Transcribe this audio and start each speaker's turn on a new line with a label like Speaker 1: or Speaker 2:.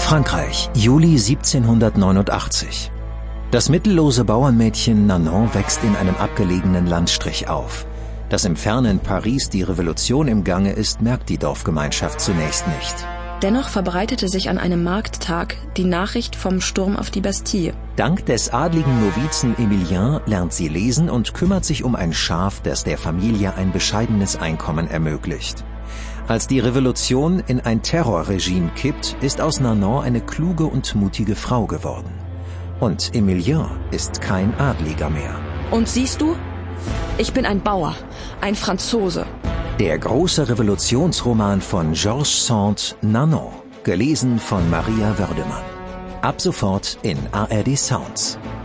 Speaker 1: Frankreich, Juli 1789. Das mittellose Bauernmädchen Nanon wächst in einem abgelegenen Landstrich auf. Dass im fernen Paris die Revolution im Gange ist, merkt die Dorfgemeinschaft zunächst nicht.
Speaker 2: Dennoch verbreitete sich an einem Markttag die Nachricht vom Sturm auf die Bastille.
Speaker 1: Dank des adligen Novizen Emilien lernt sie lesen und kümmert sich um ein Schaf, das der Familie ein bescheidenes Einkommen ermöglicht. Als die Revolution in ein Terrorregime kippt, ist aus Nanon eine kluge und mutige Frau geworden. Und Emilien ist kein Adliger mehr.
Speaker 2: Und siehst du? Ich bin ein Bauer, ein Franzose.
Speaker 1: Der große Revolutionsroman von Georges Sand, Nanon, gelesen von Maria Wördemann. Ab sofort in ARD Sounds.